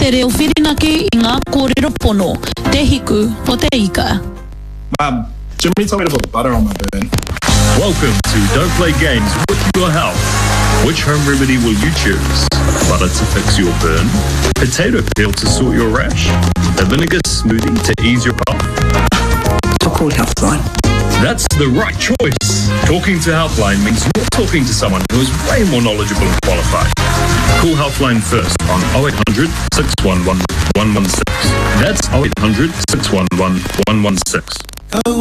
Te reo whirinaki I ngā kōrero pono, te hiku o te ika. Jimmy told me to put butter on my burn. Welcome to Don't Play Games with Your Health. Which home remedy will you choose? Butter to fix your burn? Potato peel to sort your rash? A vinegar smoothie to ease your cough? Call Healthline. That's the right choice. Talking to Healthline means you're talking to someone who is way more knowledgeable and qualified. Call Healthline first on 0800 611 116. That's 0800 611 116.